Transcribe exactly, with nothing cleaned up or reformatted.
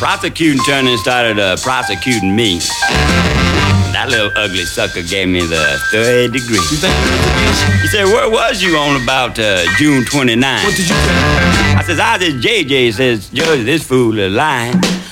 prosecuting attorney started uh, prosecuting me. That little ugly sucker gave me the third degree. You think it was against you? He said, where was you on about uh, June twenty-ninth? What did you say? I says, I says, J J says, Judge, this fool is lying.